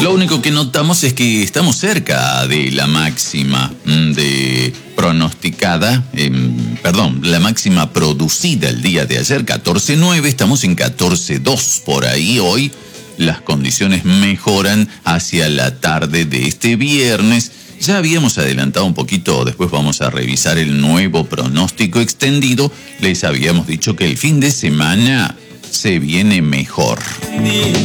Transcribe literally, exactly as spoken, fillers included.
Lo único que notamos es que estamos cerca de la máxima de pronosticada, eh, perdón, la máxima producida el día de ayer, catorce nueve, estamos en catorce dos. Por ahí hoy las condiciones mejoran hacia la tarde de este viernes. Ya habíamos adelantado un poquito, después vamos a revisar el nuevo pronóstico extendido. Les habíamos dicho que el fin de semana se viene mejor.